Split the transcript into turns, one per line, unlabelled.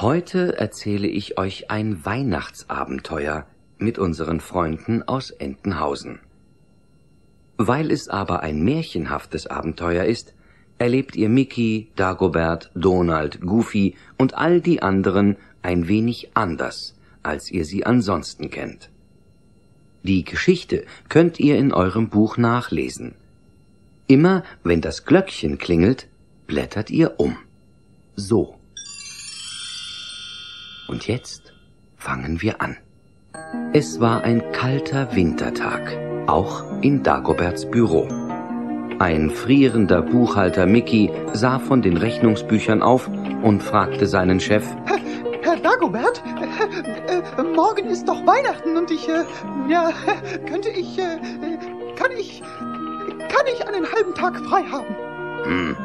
Heute erzähle ich euch ein Weihnachtsabenteuer mit unseren Freunden aus Entenhausen. Weil es aber ein märchenhaftes Abenteuer ist, erlebt ihr Mickey, Dagobert, Donald, Goofy und all die anderen ein wenig anders, als ihr sie ansonsten kennt. Die Geschichte könnt ihr in eurem Buch nachlesen. Immer wenn das Glöckchen klingelt, blättert ihr um. So. Und jetzt fangen wir an. Es war ein kalter Wintertag, auch in Dagoberts Büro. Ein frierender Buchhalter Mickey sah von den Rechnungsbüchern auf und fragte seinen Chef:
Herr Dagobert, morgen ist doch Weihnachten und kann ich einen halben Tag frei haben?